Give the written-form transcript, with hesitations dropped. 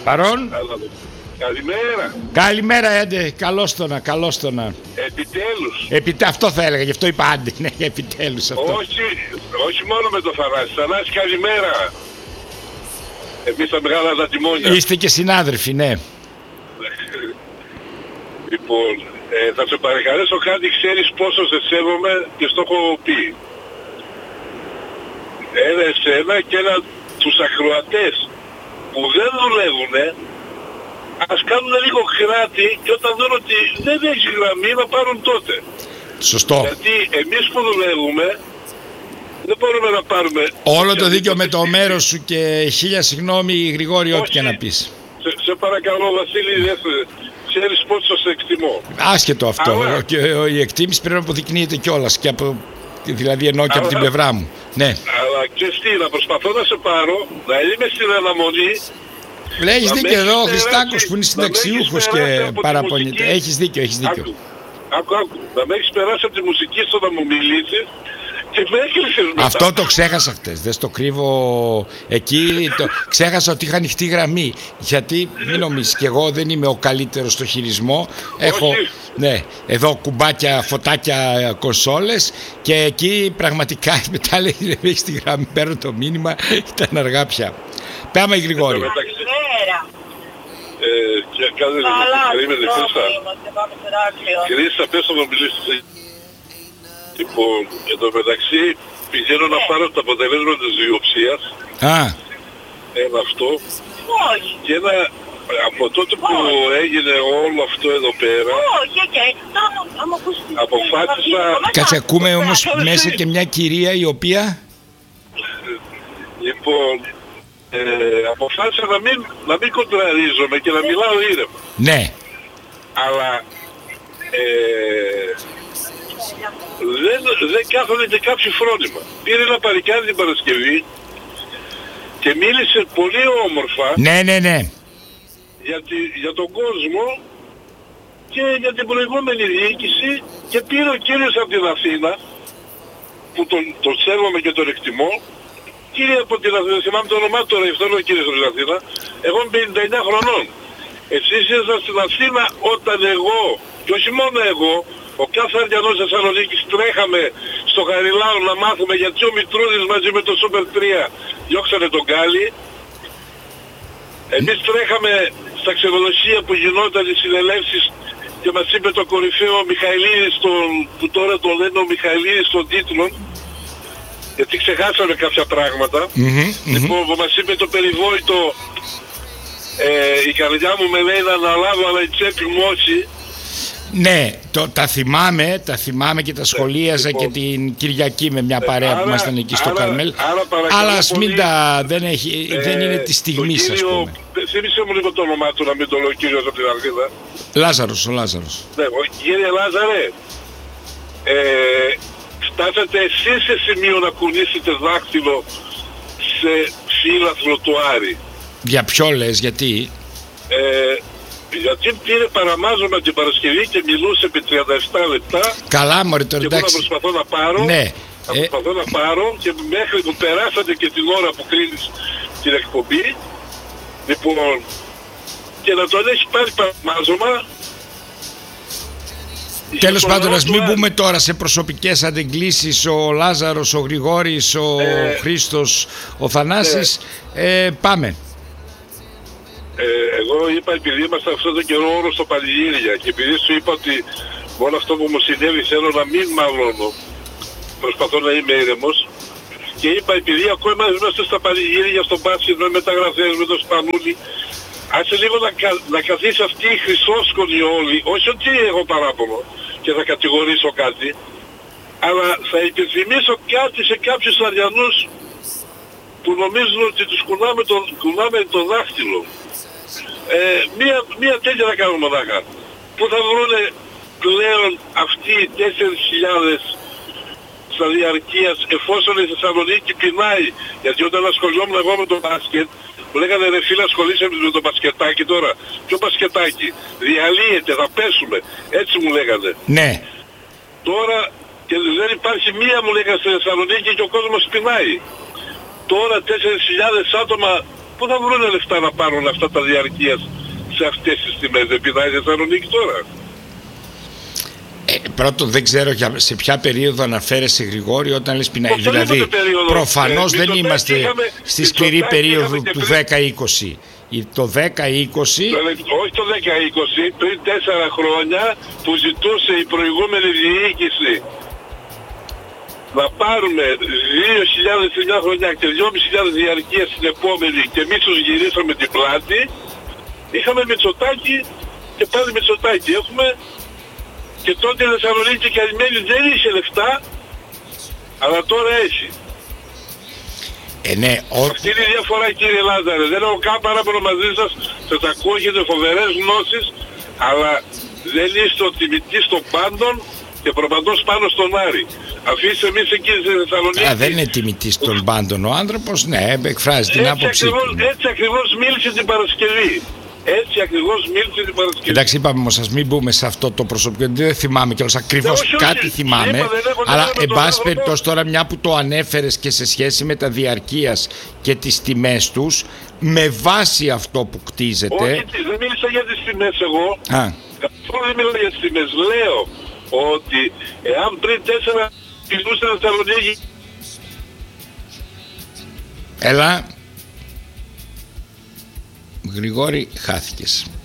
Παρόν. Καλημέρα. Καλημέρα, έντε. Καλώς το να. Επιτέλους. Αυτό θα έλεγα, γι' αυτό είπα άντε. Ναι, επιτέλους αυτό. Όχι μόνο με το Θανάση. Θανάση, καλημέρα. Εμείς τα μεγάλα τα τιμόνια. Είστε και συνάδελφοι, ναι. Λοιπόν, θα σε παρακαλέσω κάτι, ξέρεις πόσο σε σέβομαι και στο έχω πει. Ένα εσένα και ένα τους ακροατές που δεν δουλεύουνε, ας κάνουν λίγο κράτη και όταν δουν ότι δεν έχει γραμμή να πάρουν τότε. Σωστό. Γιατί εμείς που δουλεύουμε δεν μπορούμε να πάρουμε... Όλο το δίκιο με το μέρος σου και χίλια συγγνώμη Γρηγόρη, ό,τι και να πεις. Σε παρακαλώ Βασίλη, ξέρεις πόσο σε εκτιμώ. Άσχετο αυτό. Αλλά... Και η εκτίμηση πρέπει να αποδεικνύεται κιόλας. Και δηλαδή εννοώ και από την πλευρά μου. Ναι. Αλλά ξέρεις τι, να προσπαθώ να σε πάρω, να είμαι στην αναμονή. Έχεις δίκιο εδώ ο Χριστάκος που είναι συνταξιούχος και παραπονιέται. Έχεις δίκιο. Άκου, να με έχεις περάσει από τη μουσική στο να μου μιλήσεις και με έκλεισες μετά. Αυτό το ξέχασα χτες, δεν στο κρύβω εκεί, ξέχασα ότι είχα ανοιχτή γραμμή. Γιατί μην νομίζεις, και εγώ δεν είμαι ο καλύτερος στο χειρισμό. Έχω εδώ κουμπάκια, φωτάκια, κονσόλες και εκεί πραγματικά μετά λέει δεν έχεις τη γραμμή, παίρνω το μήνυμα, ήταν αργά πια. Πάμε Γρηγόρη. Περίμενε Χρήστα, πες να μιλήσεις. Λοιπόν, εν τω μεταξύ πηγαίνω να πάρω τα αποτελέσματα της βιοψίας. Ένα αυτό. Και ένα από τότε που έγινε όλο αυτό εδώ πέρα. Αποφάσισα... Κάτσε, ακούμε όμως μέσα και μια κυρία η οποία... Λοιπόν... αποφάσισα να μην κοντραρίζομαι και να μιλάω ήρεμα. Ναι. Αλλά δεν κάθονται και κάποιο φρόνημα. Πήρε ένα παλικάρι την Παρασκευή και μίλησε πολύ όμορφα. Ναι. Για τον κόσμο και για την προηγούμενη διοίκηση και πήρε ο κύριος από την Αθήνα που τον σέβομαι και τον εκτιμώ. Κύριε από την Αθήνα, θυμάμαι το όνομά του τώρα, αυτό είναι ο κύριος από την Αθήνα. Εγώ είμαι 59 χρονών. Εσείς ήσασταν στην Αθήνα όταν εγώ, και όχι μόνο εγώ, ο κάθε Αριανός Θεσσαλονίκης τρέχαμε στο Χαριλάου να μάθουμε γιατί ο Μητρούδης μαζί με το Σούπερ 3 διώξανε τον Γκάλι. Εμείς τρέχαμε στα ξενοδοχεία που γινόταν οι συνελεύσεις και μας είπε το κορυφαίο Μιχαηλίδης, που τώρα τον λένε ο Μιχαηλίδης των τίτλων, γιατί ξεχάσαμε κάποια πράγματα. Λοιπόν, που μας είπε το περιβόητο, η καρδιά μου με λέει να αναλάβω αλλά η τσέπη μου όχι. Ναι, τα θυμάμαι και τα σχολίαζα και την Κυριακή με μια παρέα που ήμασταν εκεί στο Καρμέλ. Αλλά ας μην δεν είναι τη στιγμή σας πούμε. Θύμισε μου λίγο το όνομά του να μην το λέω ο κύριος από την Αθήνα. Λάζαρος, ο Λάζαρος. Ναι, κύριε Λάζαρε, φτάσατε εσείς σε σημείο να κουνήσετε δάχτυλο σε φύλαθλο του Άρη. Για ποιο λες, γιατί? Γιατί πήρε παραμάζωμα την Παρασκευή και μιλούσε επί 37 λεπτά. Καλά μωρέ τώρα, εντάξει. Και εγώ να προσπαθώ να πάρω. Ναι. Να προσπαθώ να πάρω και μέχρι που περάσατε και την ώρα που κρίνεις την εκπομπή. Λοιπόν, και να τον έχει πάρει παραμάζωμα. Τέλος πάντων, ας μην μπούμε τώρα σε προσωπικές αντεγκλήσεις. Ο Λάζαρος, ο Γρηγόρης, ο Χρήστος, ο Θανάσης. Πάμε. Εγώ είπα, επειδή είμαστε αυτόν τον καιρό όρος στο πανηγύρια και επειδή σου είπα ότι μόνο αυτό που μου συνέβη θέλω να μην μάλλον προσπαθώ να είμαι ήρεμος και είπα, επειδή ακόμα είμαστε στα πανηγύρια, στο μπάσκετ με μεταγραφές, με το Σπανούλι, άσε λίγο να καθίσει αυτή η χρυσόσκονη όλοι, όχι ότι έχω παράπονο και θα κατηγορήσω κάτι, αλλά θα υπενθυμίσω κάτι σε κάποιους Αριανούς που νομίζουν ότι τους κουνάμε το δάχτυλο. Μία τέτοια θα κάνουμε μονάχα. Πού θα βρούνε πλέον αυτοί οι 4.000 στα διαρκείας εφόσον η Θεσσαλονίκη πεινάει? Γιατί όταν ασχολιόμουν εγώ με το μπάσκετ μου λέγανε ρε φίλε ασχολείσαι με το μπασκετάκι τώρα. Ποιο μπασκετάκι? Διαλύεται, θα πέσουμε. Έτσι μου λέγανε. Ναι. Τώρα και δεν υπάρχει μία μου λέγανε στη Θεσσαλονίκη και ο κόσμος πεινάει. Τώρα 4.000 άτομα πού θα βρουν λεφτά να πάρουν αυτά τα διαρκείας σε αυτές τις τιμές? Δεν πεινάει η Θεσσαλονίκη τώρα? Πρώτον, δεν ξέρω σε ποια περίοδο αναφέρεσαι, Γρηγόρη, όταν λες πεινάει. Δηλαδή, προφανώς δεν είμαστε στη σκληρή περίοδο του 10-20. Το 10-20... Όχι το 10-20, πριν 4 χρόνια που ζητούσε η προηγούμενη διοίκηση να πάρουμε 2.000 την μια χρονιά και 2.500 διαρκείας στην επόμενη και εμείς τους γυρίσαμε την πλάτη, είχαμε Μητσοτάκη και πάλι Μητσοτάκη έχουμε. Και τότε η Θεσσαλονίκη καημένη δεν είχε λεφτά, αλλά τώρα έχει. Ναι, αυτή είναι η διαφορά, κύριε Λάζαρε. Δεν έχω καν παράπονο μαζί σας, σας ακούω, έχετε φοβερές γνώσεις, αλλά δεν είστε ο τιμητής των πάντων και προπαντός πάνω στον Άρη. Αφήστε εμείς εκεί στη Θεσσαλονίκη... δεν είναι τιμητής των πάντων ο άνθρωπος, ναι, εκφράζει την άποψή του. Έτσι ακριβώς μίλησε την Παρασκευή. Έτσι ακριβώς μίλησε την Παρασκευή. Εντάξει, είπαμε όμως, ας μην μπούμε σε αυτό το προσωπικό, δεν θυμάμαι κιόλας ακριβώς, κάτι θυμάμαι. Αλλά εν πάση περιπτώσει τώρα, μια που το ανέφερες και σε σχέση με τα διαρκείας και τις τιμές τους, με βάση αυτό που κτίζεται... Όχι, δεν μίλησα για τις τιμές εγώ. Καθόλου δεν μιλάω για τις τιμές. Λέω ότι εάν πριν 4 πηδούσε να Θεσσαλονίκη... Έλα... Γρηγόρη, χάθηκες.